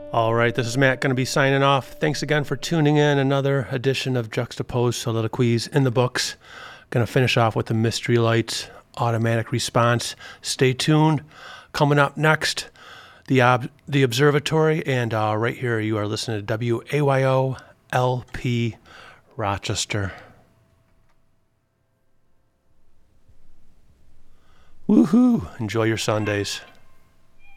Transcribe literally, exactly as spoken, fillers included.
All right, this is Matt going to be signing off. Thanks again for tuning in. Another edition of Juxtaposed Soliloquies in the books. Going to finish off with the Mystery Lights automatic response. Stay tuned. Coming up next, the ob- the Observatory, and uh, right here you are listening to W A Y O L P Rochester. Woohoo! Enjoy your Sundays.